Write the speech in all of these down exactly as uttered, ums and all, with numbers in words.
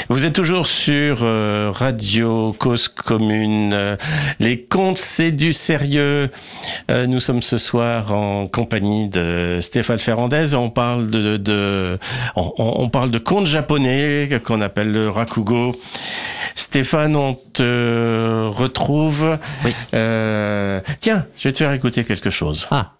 Vous êtes toujours sur euh, Radio Cause Commune. Euh, les contes, c'est du sérieux. Euh, nous sommes ce soir en compagnie de Stéphane Ferrandez. On parle de, de, de on, on parle de contes japonais qu'on appelle le rakugo. Stéphane, on te retrouve. Oui. Euh, tiens, je vais te faire écouter quelque chose. Ah.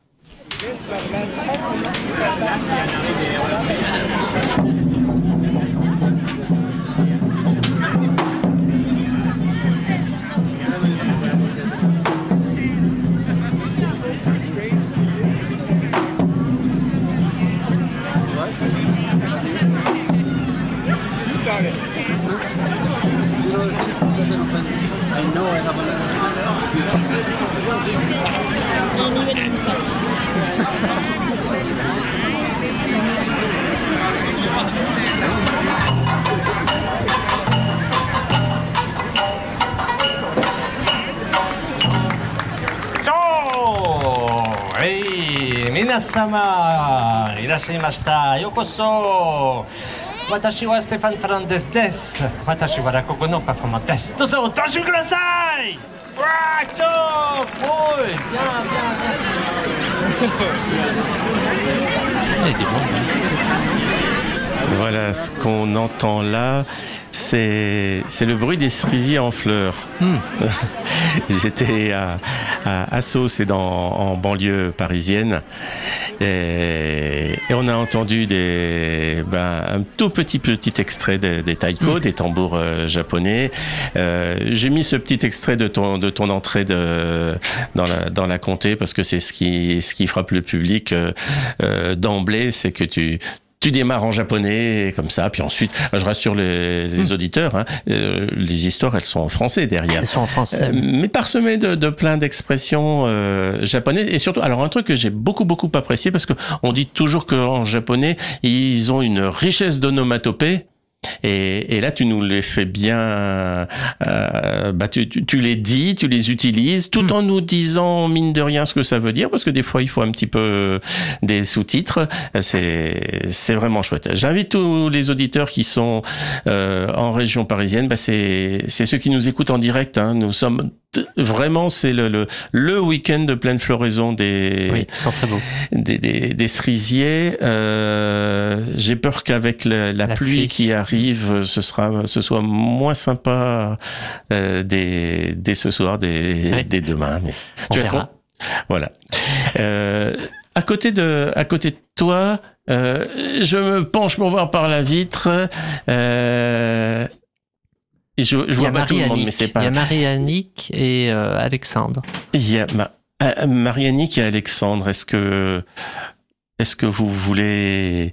Minasama, irashaimashita, yokoso. Watashi wa Stéphane Ferrandez desu. Watashi wa rakugo no performance desu. Dozo, otoshi kudasai. Ouah, top. Oui, bien, bien, bien. Voilà, ce qu'on entend là, c'est, c'est le bruit des cerisiers en fleurs. Mm. J'étais à, à, à Sceaux, c'est dans, en banlieue parisienne, et, et on a entendu des, ben, un tout petit petit extrait des, des taiko, mm. des tambours euh, japonais. Euh, j'ai mis ce petit extrait de ton de ton entrée de dans la dans la comté parce que c'est ce qui ce qui frappe le public euh, euh, d'emblée, c'est que tu Tu démarres en japonais, comme ça, puis ensuite, je rassure les, les auditeurs, hein, euh, les histoires, elles sont en français derrière. Elles sont en français. Euh, mais parsemées de, de plein d'expressions euh, japonaises. Et surtout, alors un truc que j'ai beaucoup, beaucoup apprécié, parce que on dit toujours qu'en japonais, ils ont une richesse d'onomatopées. Et, et là, tu nous les fais bien, euh, bah tu, tu, tu les dis, tu les utilises, tout mmh. en nous disant mine de rien ce que ça veut dire, parce que des fois il faut un petit peu des sous-titres. C'est, c'est vraiment chouette. J'invite tous les auditeurs qui sont euh, en région parisienne, bah c'est, c'est ceux qui nous écoutent en direct. Hein. Nous sommes vraiment, c'est le le, le week-end de pleine floraison des oui, ils sont très beaux. des des, des cerisiers. Euh, j'ai peur qu'avec la, la, la pluie, pluie qui arrive, ce sera ce soit moins sympa euh, dès dès ce soir, dès oui. dès demain. Mais on tu verra. Voilà. Euh, à côté de à côté de toi, euh, je me penche pour voir par la vitre. Euh, Et je, je vois pas tout le monde, mais c'est pas... Il y a Marie-Annick et euh, Alexandre. Il y a Ma... euh, Marie-Annick et Alexandre. Est-ce que, est-ce que vous voulez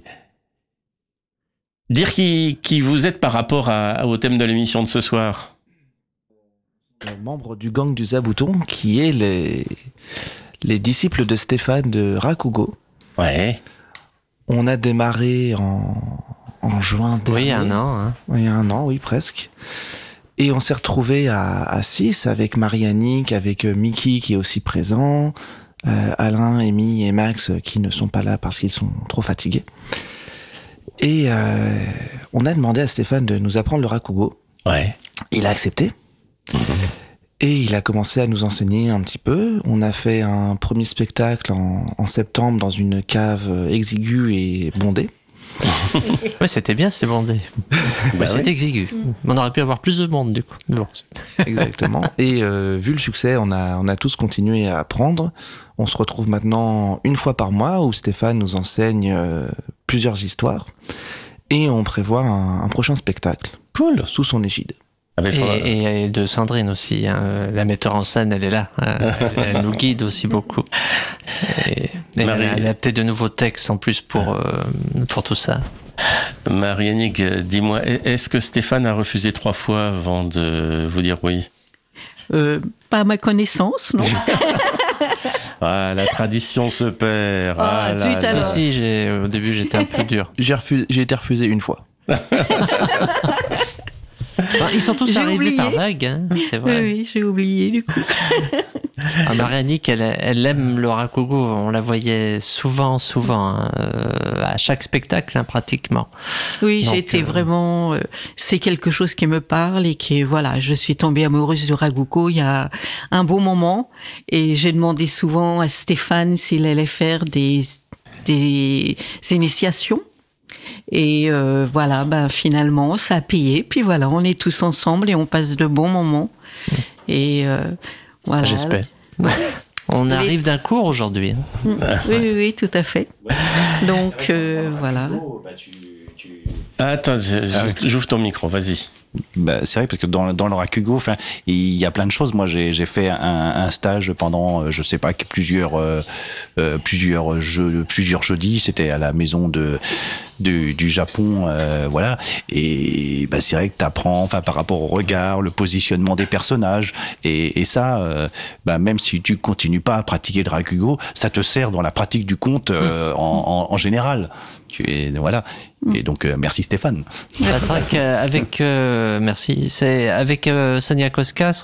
dire qui, qui vous êtes par rapport à, au thème de l'émission de ce soir? Membre du gang du Zabouton, qui est les, les disciples de Stéphane de Rakugo. Ouais. On a démarré en... en juin dernier. Oui, il y a un an. Hein. Oui, il y a un an, oui, presque. Et on s'est retrouvés à, à six avec Marie-Annick, avec Mickey qui est aussi présent, euh, Alain, Amy et Max qui ne sont pas là parce qu'ils sont trop fatigués. Et euh, on a demandé à Stéphane de nous apprendre le rakugo. Ouais. Il a accepté. Mmh. Et il a commencé à nous enseigner un petit peu. On a fait un premier spectacle en, en septembre dans une cave exiguë et bondée. Ouais, c'était bien, c'était bondé. Bah, c'était oui. exigu. On aurait pu avoir plus de monde, du coup. Bon. Exactement. Et euh, vu le succès, on a, on a tous continué à apprendre. On se retrouve maintenant une fois par mois où Stéphane nous enseigne euh, plusieurs histoires. Et on prévoit un, un prochain spectacle. Cool. Sous son égide. Ah et, faudra... et, et de Sandrine aussi, hein. La metteur en scène, elle est là. Elle, elle nous guide aussi beaucoup. Et, et Marie... elle, elle a peut-être de nouveaux textes en plus pour, euh, pour tout ça. Marie-Annick, dis-moi, est-ce que Stéphane a refusé trois fois avant de vous dire oui? euh, Pas à ma connaissance, non. Ah, la tradition se perd. Ah, ah zut là, alors. Si, si, j'ai, au début j'étais un peu dur. J'ai, refusé, j'ai été refusé une fois. Ils sont tous J'ai arrivés oublié. par vague, hein, c'est vrai. Oui, oui, j'ai oublié du coup. Ah, Marianique, elle, elle aime le rakugo. On la voyait souvent, souvent, hein, euh, à chaque spectacle, hein, pratiquement. Oui, Donc, j'ai été euh, vraiment. Euh, c'est quelque chose qui me parle et qui, voilà, je suis tombée amoureuse du rakugo il y a un beau moment et j'ai demandé souvent à Stéphane s'il allait faire des des initiations. Et euh, voilà, ben finalement, ça a payé. Puis voilà, on est tous ensemble et on passe de bons moments. Et euh, voilà. J'espère. On arrive d'un cours aujourd'hui. hein. Oui, oui, oui, tout à fait. Donc euh, voilà. Attends, je- je- j'ouvre ton micro, vas-y. Bah, c'est vrai parce que dans, dans le rakugo, enfin, il y a plein de choses. Moi, j'ai, j'ai fait un, un stage pendant, euh, je sais pas, plusieurs, euh, euh, plusieurs jeux, plusieurs jeudis. C'était à la maison de, de du Japon, euh, voilà. Et bah, c'est vrai que t'apprends, enfin, par rapport au regard, le positionnement des personnages, et, et ça, euh, bah, même si tu continues pas à pratiquer le rakugo, ça te sert dans la pratique du conte euh, en, en, en général. Tu es, voilà. Et donc, euh, merci Stéphane. Bah, c'est vrai qu'avec, euh, merci, c'est avec euh, Sonia Koskas,